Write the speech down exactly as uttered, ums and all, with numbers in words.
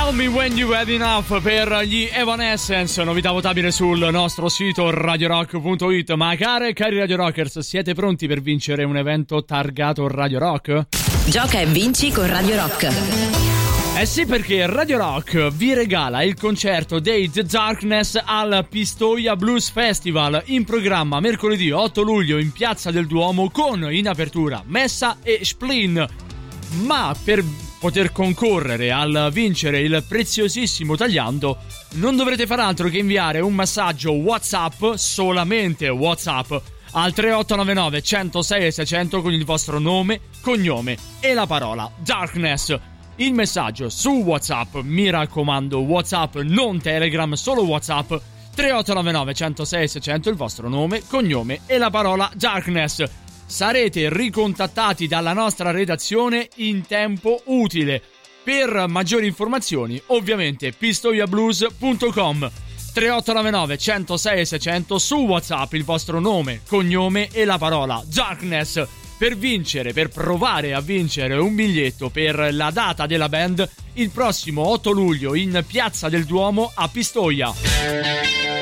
Tell Me When You Had Enough per gli Evanescence, novità votabile sul nostro sito radio rock punto it. Ma care e cari Radio Rockers, siete pronti per vincere un evento targato Radio Rock? Gioca e vinci con Radio Rock. Eh sì, perché Radio Rock vi regala il concerto dei The Darkness al Pistoia Blues Festival, in programma mercoledì otto luglio in Piazza del Duomo, con in apertura Messa e Splin. Ma per poter concorrere al vincere il preziosissimo tagliando non dovrete far altro che inviare un messaggio WhatsApp, solamente WhatsApp, al tre otto nove nove, centosei e seicento con il vostro nome, cognome e la parola Darkness. Il messaggio su WhatsApp, mi raccomando WhatsApp, non Telegram, solo WhatsApp, tre otto nove nove, centosei e seicento, il vostro nome, cognome e la parola Darkness. Sarete ricontattati dalla nostra redazione in tempo utile. Per maggiori informazioni, ovviamente pistoia blues punto com, tre otto nove nove, centosei e seicento, su WhatsApp il vostro nome, cognome e la parola Darkness, per vincere, per provare a vincere un biglietto per la data della band il prossimo otto luglio in Piazza del Duomo a Pistoia.